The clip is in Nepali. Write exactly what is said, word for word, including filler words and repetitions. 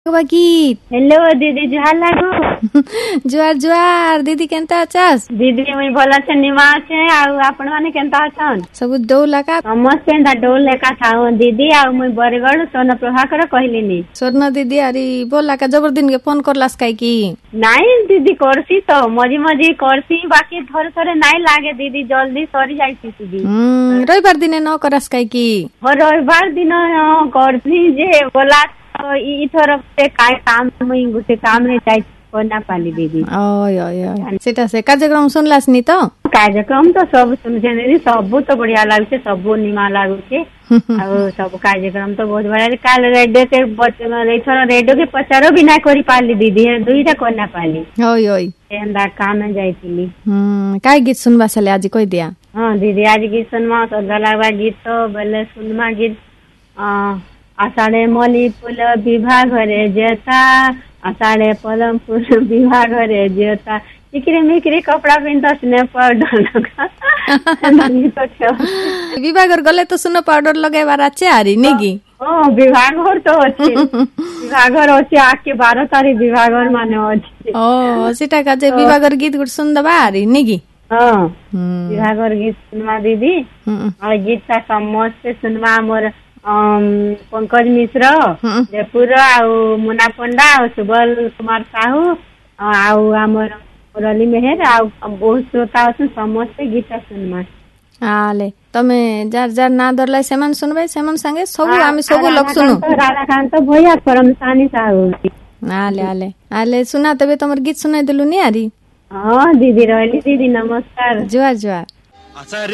गीत हेलो दीदी जुहार लागू जुआर जुआर दीदी केनता अचास दीदी मुई भल छे निमा छे आउ आपण माने केनता अछन सब डौला का समस्त एंदा डोल लेका थाओ दीदी आउ मुई बरगड़ सोना प्रभाकर कहलिनी स्वर्ण दीदी अरे बोला का जबर दिन के फोन करलास काई की नाई दीदी करसी तो मजी मजी करसी बाकी थोड़े थोड़े नाई लागे दीदी जल्दी सरी जाईसी दीदी हम्म रविवार दिन न करास काई की हो रविवार दिन करसी जे बोला ई थोरक से काय काम मुई गुटे काम रे जाई कोना पाली दीदी ओय ओय ओय सेटा से कार्यक्रम सुनलास नी तो कार्यक्रम तो सब सुनछे दीदी सब तो बढ़िया लागछे सब निमा लागछे और सब कार्यक्रम तो बहुत बढ़िया काल रेडियो के बचन थोड़ा रेडियो के पचारो भी ना करी पाली दीदी दुईटा कोना पाली ओय ओय एंदा काम में जाईतिली हम्म काय गीत सुनबा चले आज कोई दिया हां दीदी आज गीत सुनवा तो गलावा गीत तो बले सुनमा गीत आ आषाढ़े मली फूल विवाह घरे जेता आषाढ़े पलम फूल विवाह घरे जेता इकरे मिकरे कपड़ा पिनता स्ने पाउडर लगा विवाह घर गले तो सुनो पाउडर लगाइबार अच्छे आरी नेगी ओ विवाह घर तो अच्छे विवाह घर अच्छे आके बारह तारीख विवाह घर माने अच्छे ओ सेटा का जे विवाह घर गीत गुड सुन दबा आरी नेगी हां विवाह घर गीत सुनवा दीदी और गीत का समस्त सुनवा मोर पंकज मिश्र जयपुर आउ मुना पंडा आउ सुबल कुमार साहू आउ आमर मुरली मेहर आउ बहुत श्रोता अछन समस्त गीत सुनमा आले तमे जार जार ना दरला सेमन सुनबे सेमन संगे सब आमी सब लोग सुनु राधाकांत भैया परमसानी साहू आले आले आले सुना तबे तमर गीत सुनाई देलु नी आरी हां दीदी रहली दीदी नमस्कार जुआर जुआर